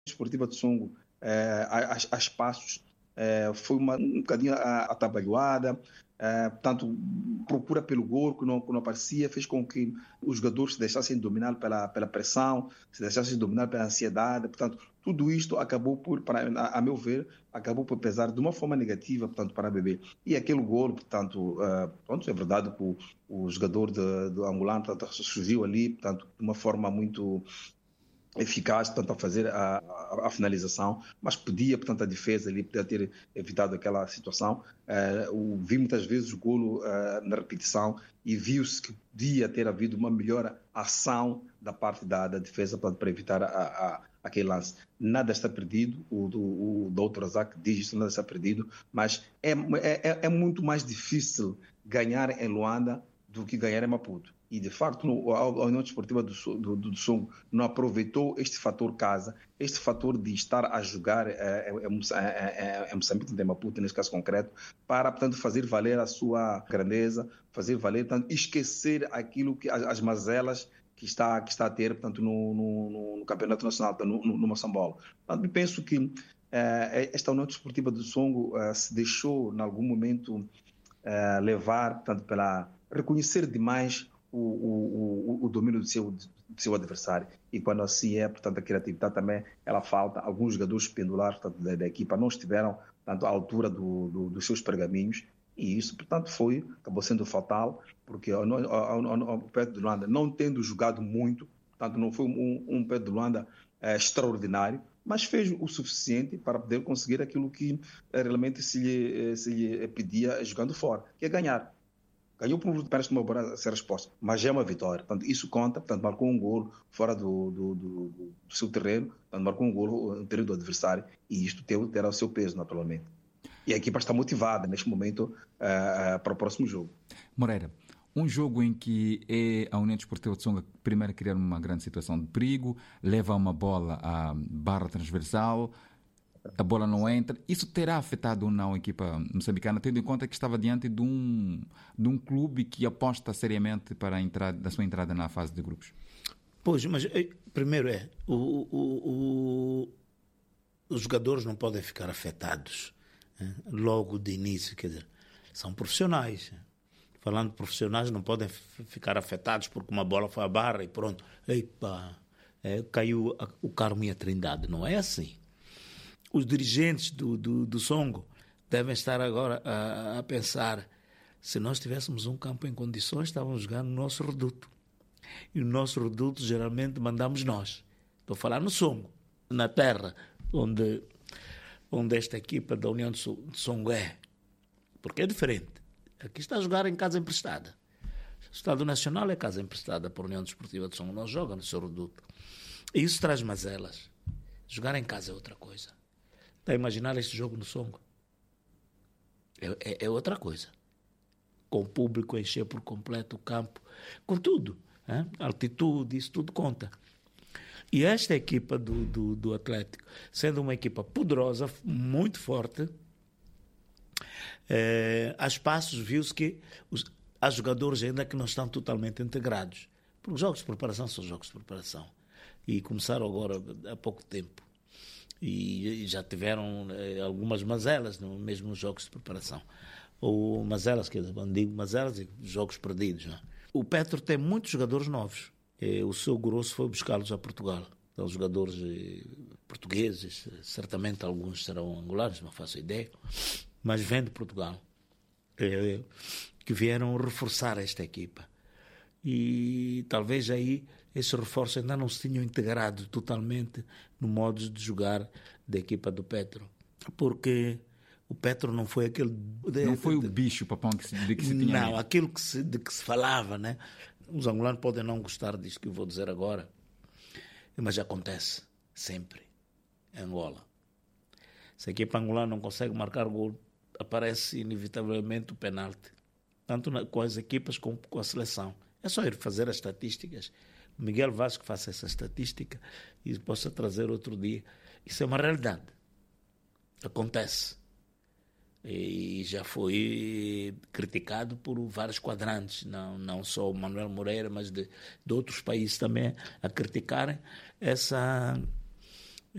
Desportiva de Songo, a espaços, foi um bocadinho atabalhoada, portanto, procura pelo gol que não aparecia, fez com que os jogadores se deixassem dominar pela pressão, se deixassem dominar pela ansiedade, portanto, tudo isto acabou por, a meu ver, acabou por pesar de uma forma negativa, portanto, para a BB. E aquele gol, portanto, pronto, é verdade que o jogador do angolano, portanto, surgiu ali, portanto, de uma forma muito eficaz, portanto, a fazer a finalização, mas podia, portanto, a defesa ali podia ter evitado aquela situação. Vi muitas vezes o golo na repetição e viu-se que podia ter havido uma melhor ação da parte da defesa para evitar aquele lance. Nada está perdido, o Dr. Azak diz isso, nada está perdido, mas é muito mais difícil ganhar em Luanda do que ganhar em Maputo. E, de facto, a União Desportiva do Songo não aproveitou este fator casa, este fator de estar a jogar em Moçambique, em Maputo, nesse caso concreto, para, portanto, fazer valer a sua grandeza, fazer valer, portanto, esquecer aquilo que as mazelas que está a ter, portanto, no Campeonato Nacional, no Moçambola. Portanto, penso que esta União Desportiva do Songo se deixou, em algum momento, levar, portanto, reconhecer demais o domínio do seu adversário. E quando assim portanto, a criatividade também ela falta. Alguns jogadores pendulares, portanto, da equipa não estiveram, portanto, à altura dos seus pergaminhos, e isso, portanto, acabou sendo fatal, porque o Petro de Luanda, não tendo jogado muito, portanto, não foi um Petro de Luanda extraordinário, mas fez o suficiente para poder conseguir aquilo que realmente se lhe pedia jogando fora, que é ganhar. Ganhou por parece uma boa ser resposta, mas é uma vitória. Portanto, isso conta, portanto, marcou um golo fora do seu terreno, portanto, marcou um golo no terreno do adversário, e isto terá o seu peso, naturalmente. E a equipa está motivada neste momento para o próximo jogo. Moreira, um jogo em que a União Desportiva de Songa primeiro criar uma grande situação de perigo, leva uma bola à barra transversal, a bola não entra. Isso terá afetado ou não a equipa moçambicana, tendo em conta que estava diante de um clube que aposta seriamente para a sua entrada na fase de grupos? Pois, mas primeiro os jogadores não podem ficar afetados logo de início, quer dizer, são profissionais. Falando de profissionais, não podem ficar afetados porque uma bola foi à barra e pronto, caiu o Carmo e a Trindade. Não é assim. Os dirigentes do Songo devem estar agora a pensar: se nós tivéssemos um campo em condições, estávamos jogando no nosso reduto. E no nosso reduto, geralmente, mandamos nós. Estou a falar no Songo, na terra onde esta equipa da União de Songo é. Porque é diferente. Aqui está a jogar em casa emprestada. O Estado Nacional é casa emprestada para a União Desportiva de Songo. Não joga no seu reduto. E isso traz mazelas. Jogar em casa é outra coisa. Está a imaginar este jogo no Songo? É outra coisa. Com o público encher por completo o campo, com tudo. Altitude, isso tudo conta. E esta equipa do Atlético, sendo uma equipa poderosa, muito forte, há espaços, viu-se que há jogadores ainda que não estão totalmente integrados. Porque os jogos de preparação são jogos de preparação. E começaram agora há pouco tempo. E já tiveram algumas mazelas, mesmo nos jogos de preparação. Ou mazelas, quer dizer, quando digo mazelas, digo jogos perdidos. Não é? O Petro tem muitos jogadores novos. O seu grosso foi buscá-los a Portugal. Então, os jogadores portugueses, certamente alguns serão angolanos, não faço ideia, mas vêm de Portugal, que vieram reforçar esta equipa. E talvez aí esses reforços ainda não se tinham integrado totalmente no modo de jogar da equipa do Petro, porque o Petro não foi aquele... Não foi o bicho papão de que se tinha... Não, aquilo de que se falava, né? Os angolanos podem não gostar disto que eu vou dizer agora, mas acontece sempre em Angola. Se a equipa angolana não consegue marcar gol, aparece inevitavelmente o penalti, tanto com as equipas como com a seleção. É só ir fazer as estatísticas. O Miguel Vasco faça essa estatística e possa trazer outro dia. Isso é uma realidade. Acontece. E já foi criticado por vários quadrantes, não só o Manuel Moreira, mas de outros países também a criticarem